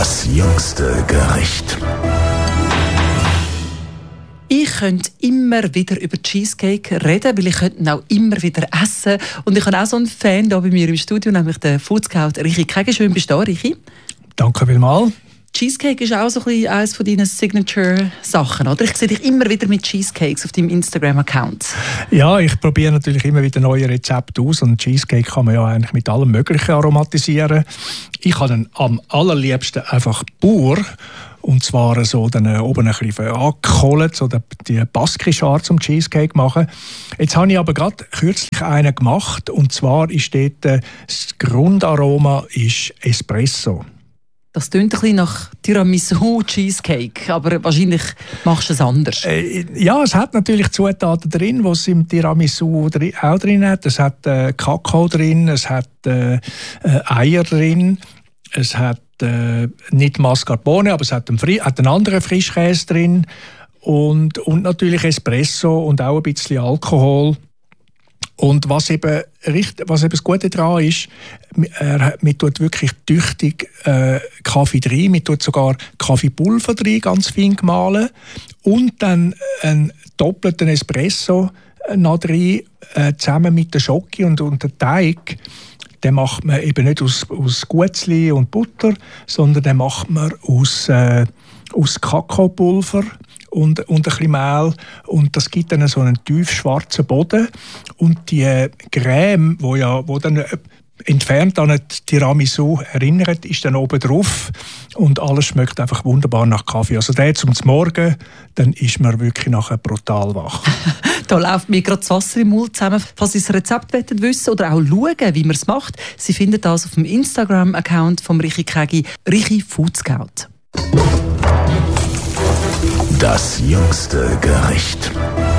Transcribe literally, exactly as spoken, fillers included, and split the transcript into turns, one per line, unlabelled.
Das jüngste Gericht.
Ich könnte immer wieder über Cheesecake reden, weil ich könnte ihn auch immer wieder essen. Und ich habe auch so einen Fan hier bei mir im Studio, nämlich den Food Scout Richi Kegi. Schön bist du da, Richi.
Danke vielmals.
Cheesecake ist auch so ein bisschen eines von deinen Signature-Sachen, oder? Ich sehe dich immer wieder mit Cheesecakes auf deinem Instagram-Account.
Ja, ich probiere natürlich immer wieder neue Rezepte aus und Cheesecake kann man ja eigentlich mit allem Möglichen aromatisieren. Ich habe dann am allerliebsten einfach pur. Und zwar so dann oben ein bisschen angekohlt, so die Baskischar zum Cheesecake machen. Jetzt habe ich aber gerade kürzlich einen gemacht und zwar ist dort das Grundaroma ist Espresso.
Das klingt ein bisschen nach Tiramisu Cheesecake, aber wahrscheinlich machst du es anders.
Äh, ja, es hat natürlich Zutaten drin, die es im Tiramisu auch drin hat. Es hat äh, Kakao drin, es hat äh, Eier drin, es hat äh, nicht Mascarpone, aber es hat einen, hat einen anderen Frischkäse drin und, und natürlich Espresso und auch ein bisschen Alkohol. Und was eben, was eben das Gute daran ist, er, man tut wirklich tüchtig äh, Kaffee rein, man tut sogar Kaffeepulver rein, ganz fein gemahlen und dann einen doppelten Espresso noch rein, äh, zusammen mit der Schoki und, und dem Teig. Den macht man eben nicht aus, aus Guetzli und Butter, sondern den macht man aus, äh, aus Kakaopulver und, und ein bisschen Mehl. Und das gibt dann so einen tief schwarzen Boden. Und die Creme, wo ja, wo dann entfernt an ein Tiramisu erinnert, ist dann oben drauf. Und alles schmeckt einfach wunderbar nach Kaffee. Also der zum Morgen, dann ist man wirklich nachher brutal wach.
Da läuft mir gerade das Wasser im Mund zusammen. Falls Sie das Rezept wissen wollen oder auch schauen, wie man es macht, Sie finden das auf dem Instagram-Account von Richi Kegi, Richi Food Scout.
Das jüngste Gericht.